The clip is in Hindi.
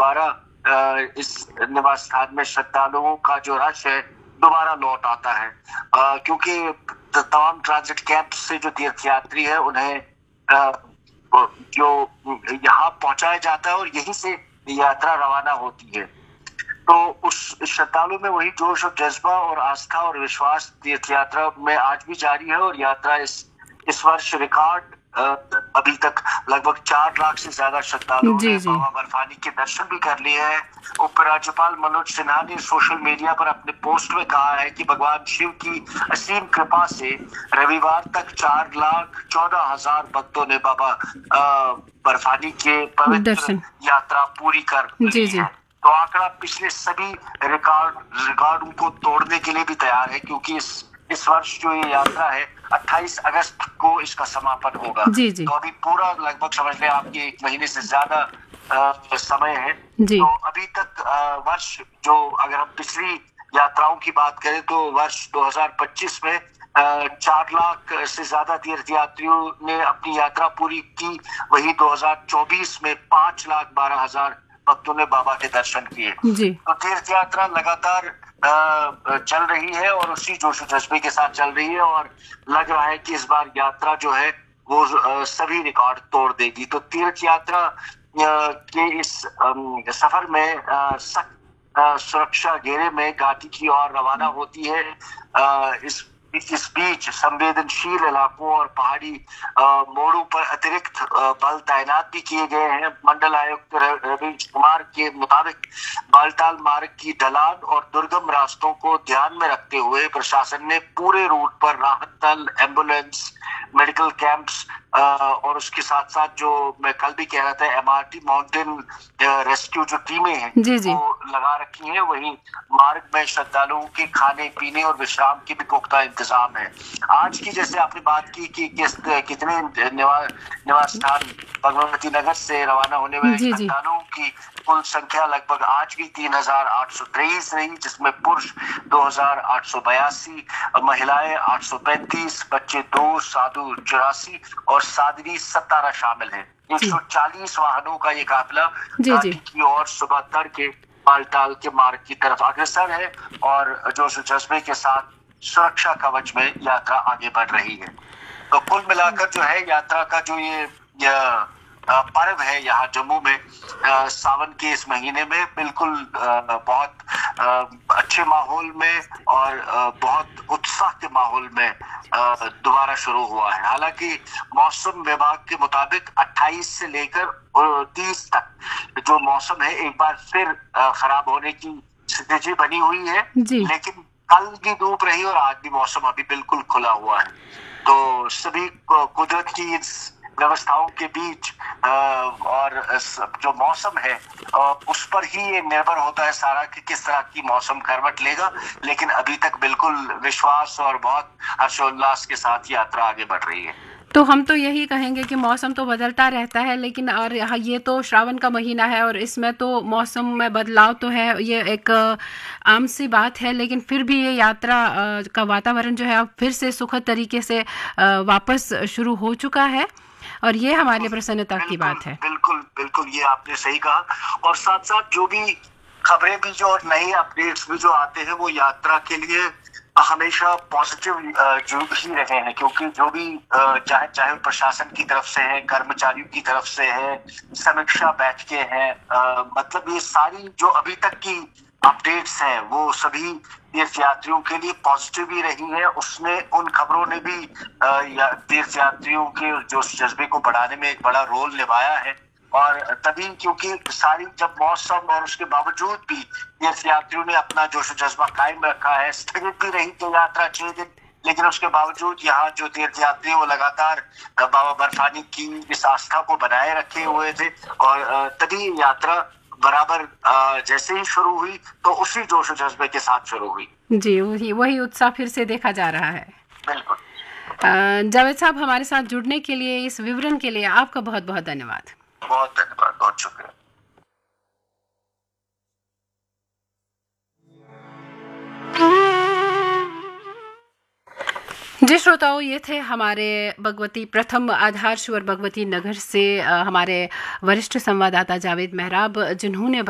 दोबारा इस निवास स्थान में श्रद्धालुओं का जो रश है दोबारा लौट आता है, क्योंकि तमाम ट्रांजिट कैंप से जो तीर्थयात्री है उन्हें जो यहाँ पहुंचाया जाता है और यहीं से यात्रा रवाना होती है। तो उस श्रद्धालु में वही जोश और जज्बा और आस्था और विश्वास तीर्थ यात्रा में आज भी जारी है। और यात्रा इस वर्ष रिकॉर्ड अभी तक लगभग 4 लाख से ज्यादा श्रद्धालुओं ने बाबा बर्फानी के दर्शन भी कर लिए हैं। उपराज्यपाल मनोज सिन्हा ने सोशल मीडिया पर अपने पोस्ट में कहा है कि भगवान शिव की असीम कृपा से रविवार तक 4,14,000 भक्तों ने बाबा बर्फानी के पवित्र यात्रा पूरी कर ली है। तो आंकड़ा पिछले सभी रिकॉर्डों को तोड़ने के लिए भी तैयार है, क्योंकि इस वर्ष जो ये यात्रा है 28 अगस्त को इसका समापन होगा। तो अभी पूरा लगभग समझ लें आपके 1 महीने से ज्यादा समय है। तो अभी तक वर्ष जो अगर हम पिछली यात्राओं की बात करें तो वर्ष 2025 में 4 लाख से ज्यादा तीर्थयात्रियों ने अपनी यात्रा पूरी की। वही 2024 में 5,12,000 भक्तों ने बाबा के दर्शन किए। तो तीर्थ यात्रा लगातार चल रही है और उसी जोश जज्बे के साथ चल रही है और लग रहा है कि इस बार यात्रा जो है वो सभी रिकॉर्ड तोड़ देगी। तो तीर्थ यात्रा के इस सफर में सख्त सुरक्षा घेरे में घाटी की ओर रवाना होती है। इस बीच संवेदनशील इलाकों और पहाड़ी मोड़ों पर अतिरिक्त बल तैनात भी किए गए हैं। मंडल आयुक्त रवीश कुमार के मुताबिक बालटाल मार्ग की ढलान और दुर्गम रास्तों को ध्यान में रखते हुए प्रशासन ने पूरे रूट पर राहत दल, एम्बुलेंस, मेडिकल कैंप्स और उसके साथ साथ जो मैं कल भी कह रहा था MRT माउंटेन रेस्क्यू जो टीमें हैं वो लगा रखी हैं। वहीं मार्ग में श्रद्धालुओं के खाने पीने और विश्राम की भी पुख्ता इंतजाम है। आज की जैसे आपने बात की कि कितने निवास स्थान भगवती नगर से रवाना होने वाले श्रद्धालुओं की कुल संख्या लगभग आज भी 3,823 रही, जिसमें पुरुष 2,882, महिलाएं 835, बच्चे 2, साधु 84 और साध्वी 17 शामिल हैं। 140 वाहनों का ये काफिला घाटी की ओर सुबह तड़के बालटाल के मार्ग की तरफ अग्रसर है और जोश जज्बे के साथ सुरक्षा कवच में यात्रा आगे बढ़ रही है। तो कुल मिलाकर जो है यात्रा का जो ये पर्व है यहाँ जम्मू में सावन के इस महीने में बिल्कुल बहुत अच्छे माहौल में और बहुत उत्साह के माहौल में दोबारा शुरू हुआ है। हालांकि मौसम विभाग के मुताबिक 28 से लेकर 30 तक जो मौसम है एक बार फिर खराब होने की स्थिति बनी हुई है, लेकिन कल भी धूप रही और आज भी मौसम अभी बिल्कुल खुला हुआ है। तो सभी कुदरत की व्यवस्थाओं के बीच और जो मौसम है उस पर ही ये निर्भर होता है सारा कि किस तरह की मौसम करवट लेगा। लेकिन अभी तक बिल्कुल विश्वास और बहुत हर्षोल्लास के साथ यात्रा आगे बढ़ रही है। तो हम तो यही कहेंगे कि मौसम तो बदलता रहता है, लेकिन और ये तो श्रावण का महीना है और इसमें तो मौसम में बदलाव तो है, ये एक आम सी बात है। लेकिन फिर भी ये यात्रा का वातावरण जो है अब फिर से सुखद तरीके से वापस शुरू हो चुका है और ये हमारे लिए प्रसन्नता की बात है। बिल्कुल ये आपने सही कहा। और साथ साथ जो भी खबरें भी जो और नई अपडेट्स भी जो आते हैं वो यात्रा के लिए हमेशा पॉजिटिव जो ही रहे हैं, क्योंकि जो भी चाहे प्रशासन की तरफ से है, कर्मचारियों की तरफ से है, समीक्षा बैठकें हैं, मतलब ये सारी जो अभी तक की अपडेट्स हैं वो सभी तीर्थयात्रियों के लिए पॉजिटिव ही रही है। उसमें उन खबरों ने भी तीर्थयात्रियों के जो जज्बे को बढ़ाने में एक बड़ा रोल निभाया है। और तभी क्योंकि सारी जब मौसम और उसके बावजूद भी तीर्थयात्रियों ने अपना जोश जज्बा कायम रखा है, स्थगित भी रही तो यात्रा 6 दिन, लेकिन उसके बावजूद यहाँ जो तीर्थयात्री वो लगातार बाबा बर्फानी की इस आस्था को बनाए रखे हुए थे और तभी यात्रा बराबर जैसे ही शुरू हुई तो उसी जोश जज्बे के साथ शुरू हुई। जी, वही उत्साह फिर से देखा जा रहा है। बिल्कुल। जावेद साहब, हमारे साथ जुड़ने के लिए, इस विवरण के लिए आपका बहुत बहुत धन्यवाद। बहुत धन्यवाद, बहुत शुक्रिया। जी श्रोताओं, ये थे हमारे भगवती प्रथम आधार शिवर भगवती नगर से हमारे वरिष्ठ संवाददाता जावेद मेहराब, जिन्होंने